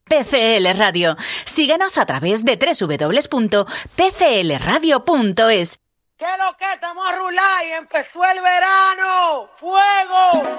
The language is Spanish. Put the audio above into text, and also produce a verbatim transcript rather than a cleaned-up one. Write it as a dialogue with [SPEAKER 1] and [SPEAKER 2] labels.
[SPEAKER 1] P C L Radio. Síguenos a través de doble u doble u doble u punto p c l radio punto es.
[SPEAKER 2] ¿Qué es lo que estamos a rular y empezó el verano? ¡Fuego!